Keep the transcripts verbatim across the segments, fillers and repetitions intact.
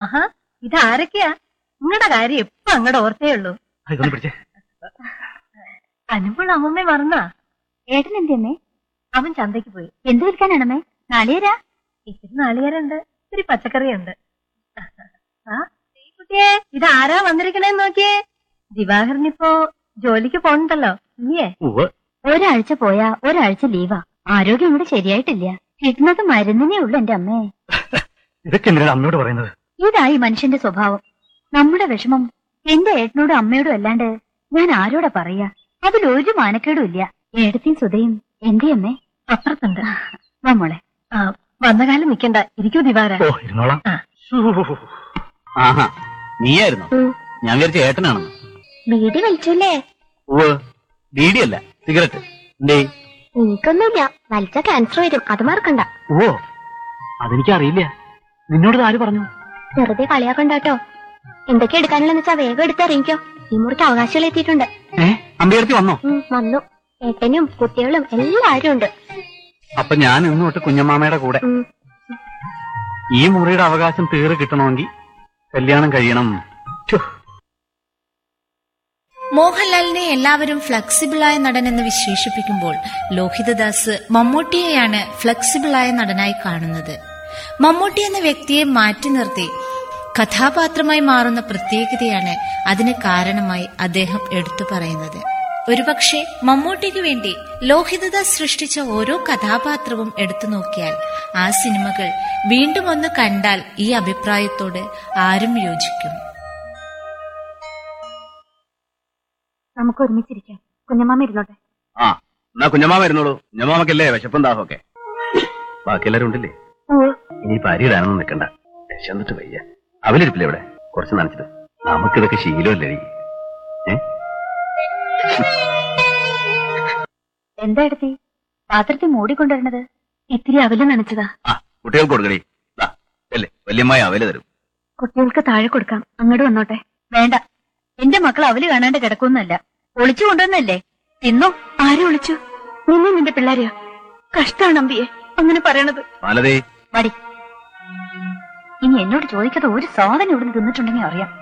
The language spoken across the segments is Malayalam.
ആഹാ, ഇതാരൊക്കെയാ? നിങ്ങളുടെ കാര്യം എപ്പോ അങ്ങടെ ഓർത്തേ ഉള്ളൂ. അനുമ്പോൾ അമ്മമ്മേ മറന്നാ? ഏട്ടൻ എന്തിയമ്മേ? അവൻ ചന്തയ്ക്ക് പോയി. എന്ത് വിൽക്കാനാണമ്മേ? നാളികേരാ? ഇത്തിരി നാളികേരുണ്ട്, ഇത്തിരി പച്ചക്കറിയുണ്ട്. ആ കുട്ടിയെ, ഇതാരാ വന്നിരിക്കണേന്ന് നോക്കിയേ. ദിവാകരനിപ്പോ ജോലിക്ക് പോണുണ്ടല്ലോ ഇല്ലേ? ഒരാഴ്ച പോയാ ഒരാഴ്ച ലീവാ. ആരോഗ്യം ഇവിടെ ശരിയായിട്ടില്ല. കിട്ടുന്നത് മരുന്നിനേ ഉള്ളു എന്റെ അമ്മേ. ഇതൊക്കെ എന്തിനാണ് അമ്മയോട് പറയുന്നത്? ഇതായി മനുഷ്യന്റെ സ്വഭാവം. നമ്മുടെ വിഷമം എന്റെ ഏട്ടനോടും അമ്മയോടും അല്ലാണ്ട് ഞാൻ ആരോടാ പറയാ? അതിലൊരു മാനക്കേടും ഇല്ല. ഏടത്തെയും സുധയും എന്റെ അമ്മേ അപ്പുറത്തുണ്ട്. വാ മോളെ. ആ, വന്ന കാലം നിക്കണ്ട, ഇരിക്കൂ ദിവാര. ആഹാ, നീയായിരുന്നു. ഞാൻ വിചാരിച്ച ഏട്ടനാണെന്ന്. ബീഡി വലിച്ചല്ലേ? ബീഡിയല്ല, സിഗരറ്റ്. എന്തേ? എനിക്കൊന്നുമില്ല. വലിച്ച ക്യാൻസർ വരും, അത് മറക്കണ്ട. ഓ, അതെനിക്കറിയില്ല. നിന്നോട് ആര് പറഞ്ഞു? വെറുതെ കളിയാക്കണ്ടാട്ടോ. എന്തൊക്കെ എടുക്കാനുള്ളതെന്ന് വെച്ചാ വേഗം എടുത്തറിയിക്കോ. ഈ മുറിക്ക് അവകാശങ്ങൾ എത്തിയിട്ടുണ്ട്. അമ്പയർത്തി വന്നോ? വന്നു. ഏട്ടനും കുട്ടികളും എല്ലാരും ഉണ്ട്. അപ്പൊ ഞാൻ ഇന്ന് തൊട്ട് കുഞ്ഞമ്മാമയുടെ കൂടെ. ഈ മുറിയുടെ അവകാശം തീരെ കിട്ടണമെങ്കിൽ കല്യാണം കഴിയണം. മോഹൻലാലിനെ എല്ലാവരും ഫ്ലെക്സിബിളായ നടൻ എന്ന് വിശേഷിപ്പിക്കുമ്പോൾ ലോഹിതദാസ് മമ്മൂട്ടിയെയാണ് ഫ്ലെക്സിബിളായ നടനായി കാണുന്നത്. മമ്മൂട്ടി എന്ന വ്യക്തിയെ മാറ്റി നിർത്തി കഥാപാത്രമായി മാറുന്ന പ്രത്യേകതയാണ് അതിന് കാരണമായി അദ്ദേഹം എടുത്തു പറയുന്നത്. ഒരുപക്ഷെ മമ്മൂട്ടിക്ക് വേണ്ടി ലോഹിതദാസ് സൃഷ്ടിച്ച ഓരോ കഥാപാത്രവും എടുത്തു നോക്കിയാൽ ആ സിനിമകൾ വീണ്ടും ഒന്ന് കണ്ടാൽ ഈ അഭിപ്രായത്തോട് ആരും യോജിക്കും. നമുക്ക് ഒരുമിച്ചിരിക്കാം. കുഞ്ഞമ്മാമ ഇരുന്നോട്ടെ. ആ, എന്നാ കുഞ്ഞമ്മാമ ഇരുന്നോളൂ. കുഞ്ഞമ്മാമക്കല്ലേ വിശപ്പും ദാഹമൊക്കെ. ബാക്കി എല്ലാവരും ഉണ്ടല്ലേ? ഇനി പരിയിടാനൊന്നും നിൽക്കണ്ട. വിശന്നിട്ട് വയ്യ. അവലിരിപ്പില്ല ഇവിടെ കുറച്ച് നനച്ചിട്ട്. നമുക്കിതൊക്കെ ശീലമല്ലേ? എന്താ എടുത്തി പാത്രത്തിൽ മൂടിക്കൊണ്ടുവരണത്? ഇത്തിരി അവല് നനച്ചതാ. കുട്ടികൾക്ക് കൊടുക്കണേ. വല്യമ്മായി അവല് തരും. കുട്ടികൾക്ക് താഴെ കൊടുക്കാം. അങ്ങോട്ട് വന്നോട്ടെ. വേണ്ട, എന്റെ മക്കൾ അവല് കാണാണ്ട് കിടക്കുന്നല്ല. ഒളിച്ചു കൊണ്ടുവന്നല്ലേ? തിന്നോ. ആരും ഒളിച്ചു? നിന്നെ നിന്റെ പിള്ളേരെയോ? കഷ്ടാണ് അമ്പിയെ അങ്ങനെ പറയണത്. മടി. ഇനി എന്നോട് ചോദിക്കാതെ ഒരു സാധനം ഇവിടുന്ന് തിന്നിട്ടുണ്ടെങ്കിൽ അറിയാം.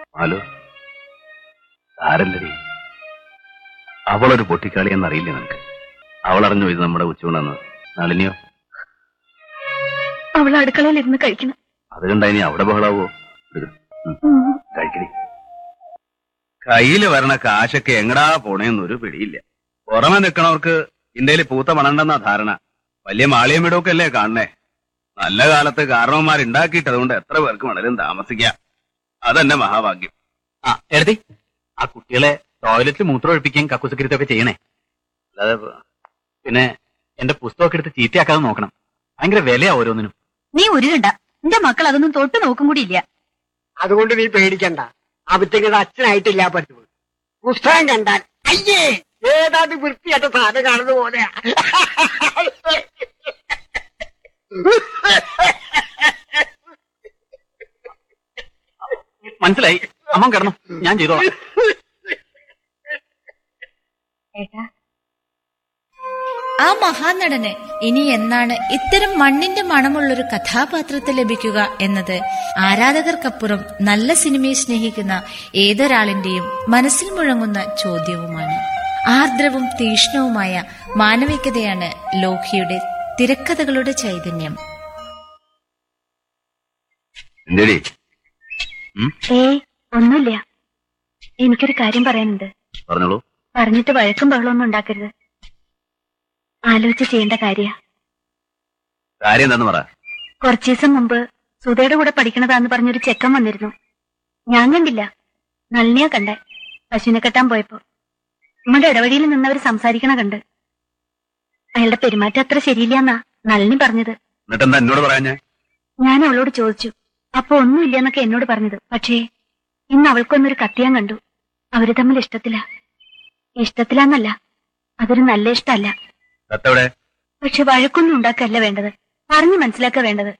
അവളൊരു പൊട്ടിക്കാളി എന്നറിയില്ല നിനക്ക്. അവളറിഞ്ഞു ഇത് നമ്മുടെ ഉച്ചൂണെന്ന്. നളിനിയോ? അവൾ അടുക്കളയിൽ ഇരുന്ന് കഴിക്കണം. അത് കണ്ടാ ഇനി അവിടെ ബഹളാവോ? കഴിക്കടി. കയ്യില് വരണ കാശൊക്കെ എങ്ങടാ പോണേന്നൊരു പിടിയില്ല. പുറമെ നിൽക്കണവർക്ക് ഇന്ത്യയിൽ പൂത്ത മണണ്ടെന്ന ധാരണ. വലിയ മാളിയം വീടൊക്കെ അല്ലേ കാണണേ. നല്ല കാലത്ത് കാരണവന്മാരുണ്ടാക്കിയിട്ടതുകൊണ്ട് എത്ര പേർക്ക് വേണേലും താമസിക്കാം. അതെന്നെ മഹാഭാഗ്യം. ആ എഴുതി ആ കുട്ടികളെ ടോയ്ലറ്റിൽ മൂത്രം ഒഴിപ്പിക്കുകയും കക്കുസക്കരിത്തൊക്കെ ഒക്കെ ചെയ്യണേ. അല്ലാതെ പിന്നെ എന്റെ പുസ്തകമൊക്കെ എടുത്ത് ചീത്തയാക്കാതെ നോക്കണം. ഭയങ്കര വിലയാ ഓരോന്നിനും. നീ ഉരുകണ്ട. എന്റെ മക്കൾ അതൊന്നും തൊട്ട് നോക്കും കൂടി ഇല്ല. അതുകൊണ്ട് നീ പേടിക്കണ്ട. അവറ്റങ്ങളുടെ അച്ഛനായിട്ടില്ല പറ്റൂ. പുസ്തകം കണ്ടാൽ അയ്യേ ഏതാണ്ട് വൃത്തിയായിട്ട് സാധനം കാണുന്ന പോലെയാ. മനസ്സിലായി. അമ്മ കിടന്നു, ഞാൻ ചെയ്തോളാം. ആ മഹാനടന് ഇനി എന്നാണ് ഇത്തരം മണ്ണിന്റെ മണമുള്ളൊരു കഥാപാത്രത്തെ ലഭിക്കുക എന്നത് ആരാധകർക്കപ്പുറം നല്ല സിനിമയെ സ്നേഹിക്കുന്ന ഏതൊരാളിന്റെയും മനസ്സിൽ മുഴങ്ങുന്ന ചോദ്യവുമാണ്. ആർദ്രവും തീഷ്ണവുമായ മാനവികതയാണ് ലോഹിയുടെ തിരക്കഥകളുടെ ചൈതന്യം. ഏയ് ഒന്നുമില്ല. എനിക്കൊരു കാര്യം പറയാനുണ്ട്. പറഞ്ഞോളൂ. പറഞ്ഞിട്ട് വഴക്കും ബഹളമൊന്നും ഉണ്ടാക്കരുത്. ആലോചിച്ച് ചെയ്യേണ്ട കാര്യ. കാര്യം എന്താന്ന് പറ. കുറച്ചു ദിവസം മുമ്പ് സുധയുടെ കൂടെ പഠിക്കണതാന്ന് പറഞ്ഞൊരു ചെക്കൻ വന്നിരുന്നു. ഞാൻ കണ്ടില്ല, നളിനിയാ കണ്ടേ. പശുവിനെ കെട്ടാൻ പോയപ്പോ നമ്മുടെ ഇടവഴിയിൽ നിന്നവർ സംസാരിക്കണ കണ്ട്. അയാളുടെ പെരുമാറ്റം അത്ര ശരിയില്ലാന്നാ നളിനി പറഞ്ഞത്. ഞാൻ അവളോട് ചോദിച്ചു. അപ്പൊ ഒന്നുമില്ല എന്നൊക്കെ എന്നോട് പറഞ്ഞത്. പക്ഷേ ഇന്ന് അവൾക്കൊന്നൊരു കത്തിയാൻ കണ്ടു. അവര് തമ്മിൽ ഇഷ്ടത്തില. ഇഷ്ടത്തിലാന്നല്ല, അതൊരു നല്ല ഇഷ്ടമല്ല. പക്ഷെ വഴക്കൊന്നും ഉണ്ടാക്കല്ല വേണ്ടത്, പറഞ്ഞു മനസ്സിലാക്ക വേണ്ടത്.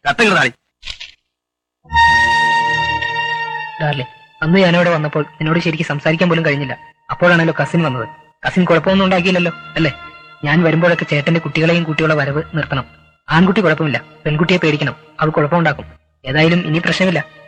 അന്ന് ഞാനിവിടെ വന്നപ്പോൾ എന്നോട് ശരിക്കും സംസാരിക്കാൻ പോലും കഴിഞ്ഞില്ല. അപ്പോഴാണല്ലോ കസിൻ വന്നത്. കസിൻ കുഴപ്പമൊന്നും ഉണ്ടാക്കിയില്ലല്ലോ അല്ലേ? ഞാൻ വരുമ്പോഴൊക്കെ ചേട്ടന്റെ കുട്ടികളെയും കുട്ടികളെ വരവ് നിർത്തണം. ആൺകുട്ടി കുഴപ്പമില്ല, പെൺകുട്ടിയെ പേടിക്കണം. അവൾ കുഴപ്പമുണ്ടാക്കും. ഏതായാലും ഇനി പ്രശ്നമില്ല.